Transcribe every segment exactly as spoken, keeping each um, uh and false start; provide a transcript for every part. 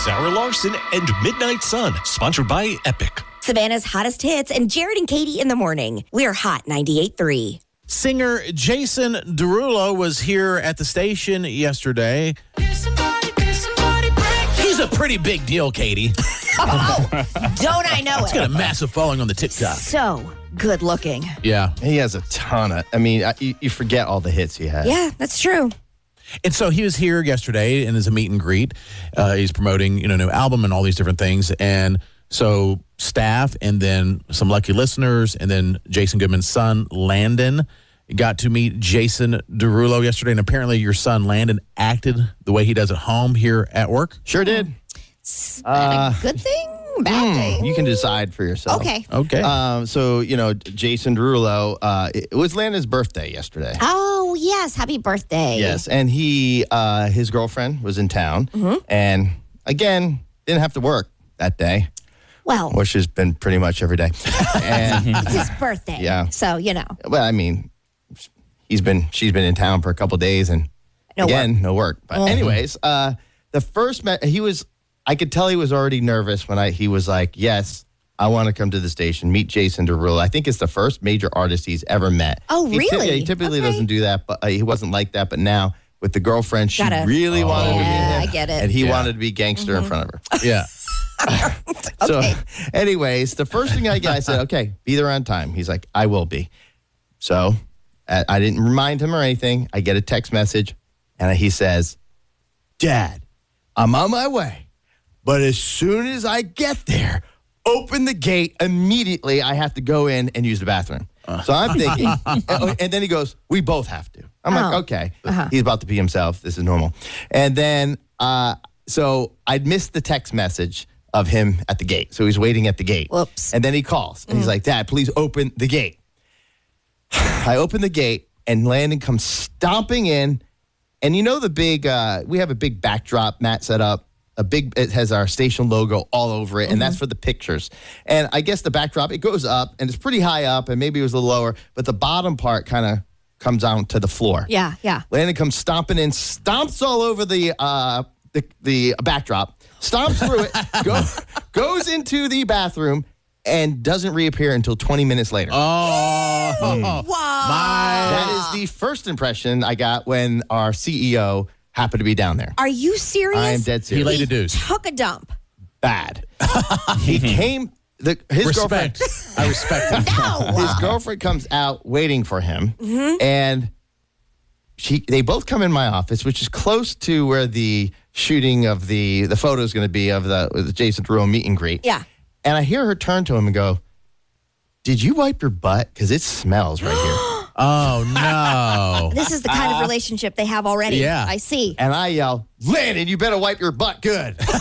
Sarah Larson and Midnight Sun, sponsored by Epic. Savannah's hottest hits and Jared and Katie in the morning. We're Hot ninety-eight point three. Singer Jason Derulo was here at the station yesterday. He's a pretty big deal, Katie. Oh, don't I know He's it? got a massive following on the TikTok. So good looking. Yeah. He has a ton of, I mean, I- you, you forget all the hits he had. Yeah, that's true. And so he was here yesterday and there's a meet and greet. Uh, he's promoting, you know, new album and all these different things. And so staff and then some lucky listeners and then Jason Goodman's son, Landon, got to meet Jason Derulo yesterday. And apparently your son, Landon, acted the way he does at home here at work. Sure did. Is Uh, that a good thing? Bad thing? You can decide for yourself. Okay. Okay. Um, so, you know, Jason Derulo, uh, it was Landon's birthday yesterday. Oh, yes. Happy birthday. Yes, and he, uh, his girlfriend was in town, and again, didn't have to work that day, Well, which has been pretty much every day. And, it's his birthday. Yeah. So, you know. well, I mean, he's been, she's been in town for a couple days, and No again, work. no work. But anyways, uh, the first, me- he was, I could tell he was already nervous when I, he was like, yes, I want to come to the station, meet Jason Derulo. I think it's the first major artist he's ever met. Oh, He ty- really? yeah, he typically Okay. doesn't do that, but uh, he wasn't like that. But now with the girlfriend, she Gotta- really wanted to meet Yeah, him. I get it. And he Yeah. wanted to be gangster in front of her. Yeah. So, Okay. anyways, the first thing I get, I said, okay, be there on time. He's like, I will be. So I, I didn't remind him or anything. I get a text message, and he says, Dad, I'm on my way. But as soon as I get there, open the gate immediately. I have to go in and use the bathroom. So I'm thinking, and, and then he goes, we both have to. I'm like, Oh. okay. He's about to pee himself. This is normal. And then, uh, so I'd missed the text message of him at the gate. So he's waiting at the gate. Whoops. And then he calls and he's like, Dad, please open the gate. I open the gate and Landon comes stomping in. And you know the big, uh, we have a big backdrop Matt set up. A big, it has our station logo all over it, and that's for the pictures. And I guess the backdrop, it goes up, and it's pretty high up, and maybe it was a little lower, but the bottom part kind of comes down to the floor. Yeah, yeah. Landon comes stomping in, stomps all over the uh, the, the backdrop, stomps through it, go, goes into the bathroom, and doesn't reappear until twenty minutes later. Oh. Wow. My. That is the first impression I got when our C E O happened to be down there. Are you serious? I am dead He serious. laid a deuce. Took a dump. Bad. He came. The, his Respect. girlfriend. I respect him. No. His girlfriend comes out waiting for him, and she. They both come in my office, which is close to where the shooting of the the photo is going to be of the, the Jason Derulo meet and greet. Yeah. And I hear her turn to him and go, "Did you wipe your butt? Because it smells right here." Oh, no. This is the kind of relationship they have already. Yeah. I see. And I yell, "Landon, you better wipe your butt good." He's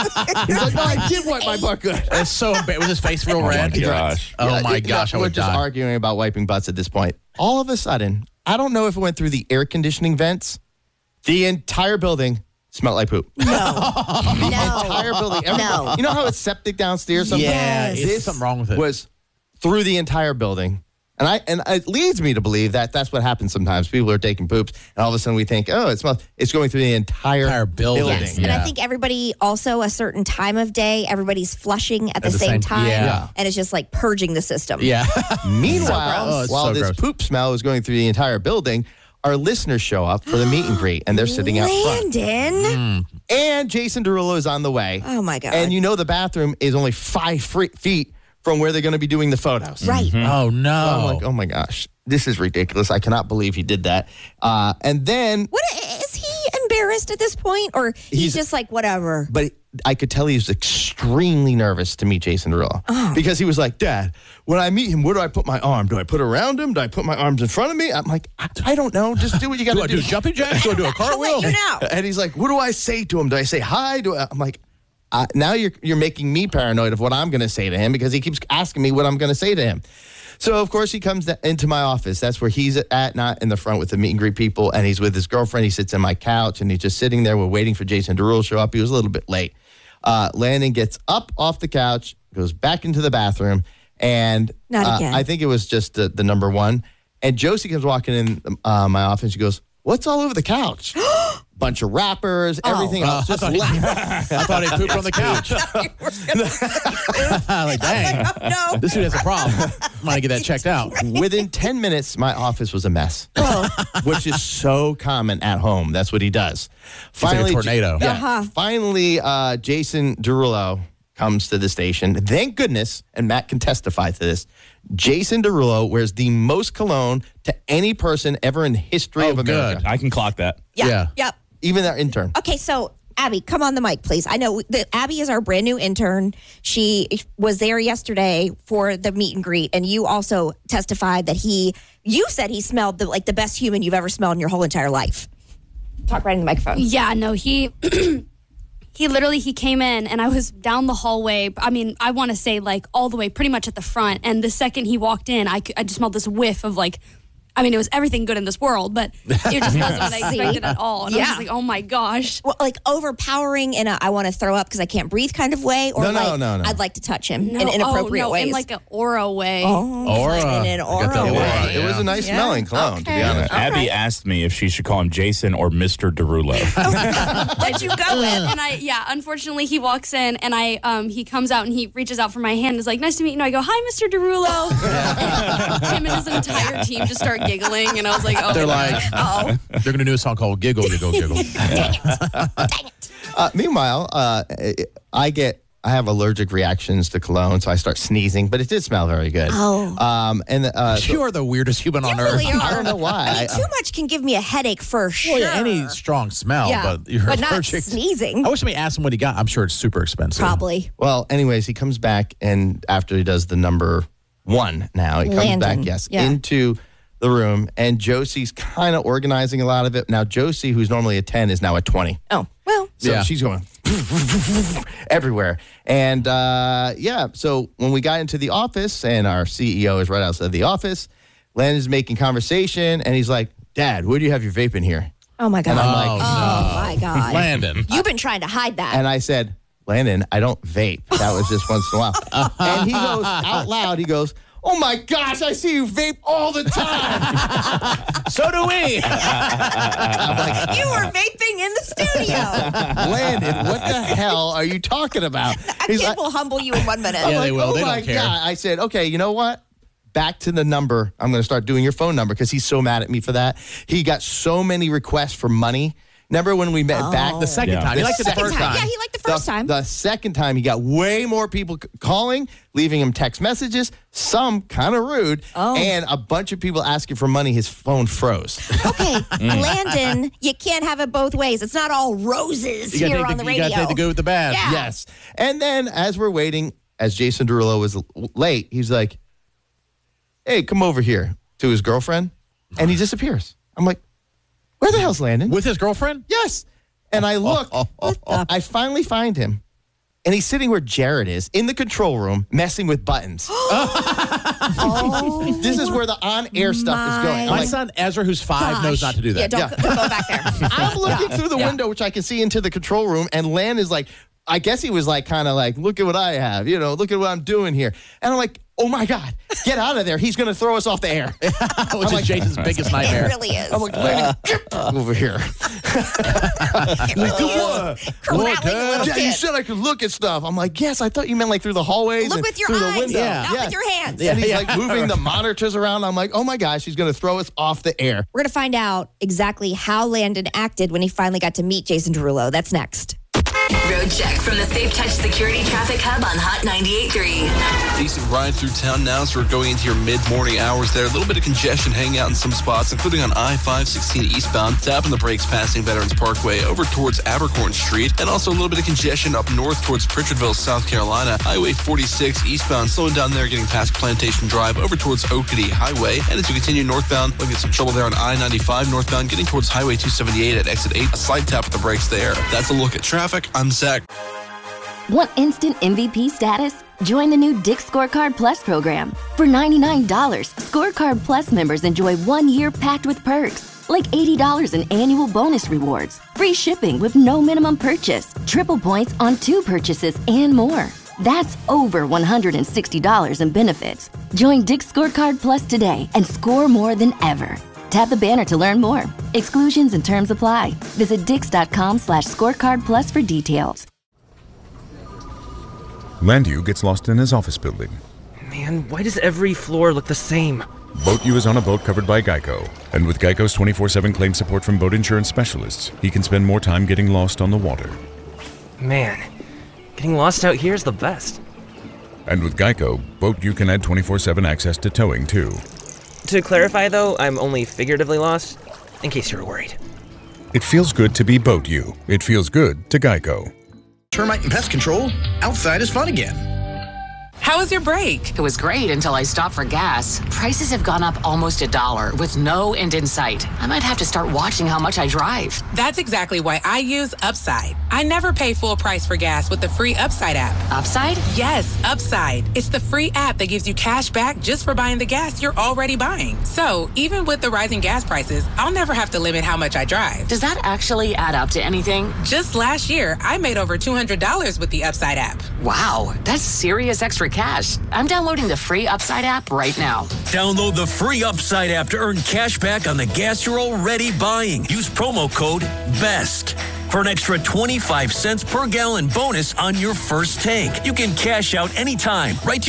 like, "No, I did wipe my butt good." That's so embarrassing. Was his face real red? gosh. Oh, Yeah, my it- gosh. I We're would just die. arguing about wiping butts at this point. All of a sudden, I don't know if it went through the air conditioning vents. The entire building smelled like poop. No. The no. entire building. Every- No. You know how it's septic downstairs sometimes? Yeah, Yes. it's This something wrong with it. was through the entire building. And I and it leads me to believe that that's what happens sometimes. People are taking poops, and all of a sudden we think, oh, it smells. It's going through the entire, Entire building. Yes. And Yeah. I think everybody also a certain time of day, everybody's flushing at, the, the same, same- time. yeah. And it's just like purging the system. Yeah. Meanwhile, gross. Oh, it's while so this gross. poop smell is going through the entire building, our listeners show up for the meet and greet, and they're sitting out front. Landon. And Jason Derulo is on the way. Oh, my God. And you know the bathroom is only five fre- feet from where they're going to be doing the photos. Right. Oh, no. I'm like, oh my gosh, this is ridiculous. I cannot believe he did that. Uh, and then, What is he embarrassed at this point, or he's, He's- just like whatever? but I could tell he was extremely nervous to meet Jason Derulo Oh. because he was like, Dad, when I meet him, where do I put my arm? Do I put it around him? Do I put my arms in front of me? I'm like, I, I don't know. Just do what you got Do to I do. do jumping jacks? Do I do a I'll cartwheel? let you know. And he's like, what do I say to him? Do I say hi? Do I? I'm like, uh, now you're you're making me paranoid of what I'm going to say to him because he keeps asking me what I'm going to say to him. So, of course, he comes th- into my office. That's where he's at, not in the front with the meet and greet people. And he's with his girlfriend. He sits on my couch, and he's just sitting there. We're waiting for Jason Derulo to show up. He was a little bit late. Uh, Landon gets up off the couch, goes back into the bathroom, and Not uh, again. I think it was just the, the number one. And Josie comes walking in uh, my office. She goes, what's all over the couch? bunch of wrappers, everything else. I Just thought he- left. I thought he pooped on the couch. like, dang, Oh, no. this dude has a problem. I'm going to get that checked out. Within ten minutes, my office was a mess, which is so common at home. That's what he does. like a tornado. Yeah, Uh-huh. Finally, uh, Jason Derulo comes to the station. Thank goodness, and Matt can testify to this, Jason Derulo wears the most cologne to any person ever in history Oh, of America. good. I can clock that. Yeah. Yeah. Yep. Even our intern. Okay, so Abby, come on the mic, please. I know that Abby is our brand new intern. She was there yesterday for the meet and greet, and you also testified that he, you said he smelled the, like the best human you've ever smelled in your whole entire life. Talk right in the microphone. Yeah, no, he he literally he came in and I was down the hallway. I mean, I want to say like all the way pretty much at the front. And the second he walked in, I, could- I just smelled this whiff of like, I mean, it was everything good in this world, but it just wasn't what I expected at all. And I was Yeah. just like, oh my gosh. Well, like overpowering in a I want to throw up because I can't breathe kind of way, or No, no, like no, no. I'd like to touch him No, in inappropriate oh, no, ways. in like an aura way. oh, Aura. in an I aura got that It way. was, aura, it was yeah. a nice Yeah. smelling cologne, to be Okay. honest. Abby right. asked me if she should call him Jason or Mister Derulo. What'd you go with? And I, yeah, unfortunately, he walks in and I, um, he comes out and he reaches out for my hand and is like, nice to meet you. And I go, hi, Mister Derulo. And him and his entire team just start giggling. And I was like, oh, They're like, Oh, they're going to do a song called Giggle, Giggle, Giggle. Uh, meanwhile, uh, I get I have allergic reactions to cologne, so I start sneezing. But it did smell very good. Oh. um, and uh, so- You are the weirdest human on you earth. really are. I don't know why. I mean, I- too much can give me a headache for sure. Well, yeah, any strong smell, Yeah, but you're but not allergic. sneezing. I wish somebody asked him what he got. I'm sure it's super expensive. Probably. Well, anyways, he comes back, and after he does the number one, now he comes Landon, back, yes, yeah. into the room, and Josie's kind of organizing a lot of it. Now, Josie, who's normally a ten, is now a twenty. Oh, well. So Yeah. she's going everywhere. And uh, yeah, so when we got into the office, and our C E O is right outside the office, Landon's making conversation, and he's like, Dad, where do you have your vape in here? Oh, my God. And I'm Oh, like, oh, my God. Landon. You've been trying to hide that. And I said, Landon, I don't vape. That was just once in a while. And he goes out loud, he goes, oh my gosh, I see you vape all the time. So do we. I'm like, you were vaping in the studio. Landon, what the hell are you talking about? A kid will humble you in one minute. Yeah, they will. Oh They don't my care. God. I said, okay, you know what? Back to the number. I'm going to start doing your phone number because he's so mad at me for that. He got so many requests for money. Remember when we met back The second Yeah. time. He The liked it the Second first time. time. Yeah, he liked the first the, time. The second time, he got way more people c- calling, leaving him text messages, some kind of rude, Oh. and a bunch of people asking for money. His phone froze. Okay, Landon, you can't have it both ways. It's not all roses You gotta here take on the, the you radio. gotta take the good with the bad. Yeah. Yes. And then as we're waiting, as Jason Derulo was l- late, he's like, hey, come over here to his girlfriend. And he disappears. I'm like, where the hell's Landon? With his girlfriend? Yes. And I look, I finally find him. And he's sitting where Jared is in the control room messing with buttons. Oh, This is where the on-air stuff is going. I'm My like, son Ezra, who's five, gosh. knows not to do Yeah, that. don't, don't go back there. I'm looking through the window, which I can see into the control room, and Lan is like, I guess he was like, kind of like, look at what I have, you know, look at what I'm doing here. And I'm like, oh my God, get out of there. He's going to throw us off the air. Which is Jason's biggest It nightmare. really is. I'm like, Landon, get over here. It really is. Corralling a little Yeah, you kid. said I could look at stuff. I'm like, yes, I thought you meant like through the hallways Look and with your through eyes, the window. Yeah. not with your hands. And he's Yeah. like moving the monitors around. I'm like, oh my gosh, he's going to throw us off the air. We're going to find out exactly how Landon acted when he finally got to meet Jason Derulo. That's next. Road check from the Safe Touch Security Traffic Hub on Hot ninety-eight point three. Decent ride through town now, so we're going into your mid-morning hours there. A little bit of congestion hanging out in some spots, including on I five sixteen eastbound, tapping the brakes passing Veterans Parkway over towards Abercorn Street, and also a little bit of congestion up north towards Pritchardville, South Carolina. Highway forty-six eastbound, slowing down there, getting past Plantation Drive over towards Oakity Highway. And as you continue northbound, looking at some trouble there on I ninety-five northbound, getting towards Highway two seventy-eight at exit eight. A slight tap of the brakes there. That's a look at traffic. I'm Zach. Want instant M V P status? Join the new Dick's Scorecard Plus program. For ninety-nine dollars, Scorecard Plus members enjoy one year packed with perks, like eighty dollars in annual bonus rewards, free shipping with no minimum purchase, triple points on two purchases, and more. That's over one hundred sixty dollars in benefits. Join Dick's Scorecard Plus today and score more than ever. Tap the banner to learn more. Exclusions and terms apply. Visit dix.com slash scorecard plus for details. Landu gets lost in his office building. Man, why does every floor look the same? BoatU is on a boat covered by Geico. And with Geico's twenty-four seven claim support from boat insurance specialists, he can spend more time getting lost on the water. Man, getting lost out here is the best. And with Geico, BoatU can add twenty-four seven access to towing, too. To clarify, though, I'm only figuratively lost, in case you're worried. It feels good to be BoatU. It feels good to Geico. Termite and pest control, outside is fun again. How was your break? It was great until I stopped for gas. Prices have gone up almost a dollar with no end in sight. I might have to start watching how much I drive. That's exactly why I use Upside. I never pay full price for gas with the free Upside app. Upside? Yes, Upside. It's the free app that gives you cash back just for buying the gas you're already buying. So even with the rising gas prices, I'll never have to limit how much I drive. Does that actually add up to anything? Just last year, I made over two hundred dollars with the Upside app. Wow, that's serious extra cash. I'm downloading the free Upside app right now. Download the free Upside app to earn cash back on the gas you're already buying. Use promo code BEST for an extra twenty-five cents per gallon bonus on your first tank. You can cash out anytime right to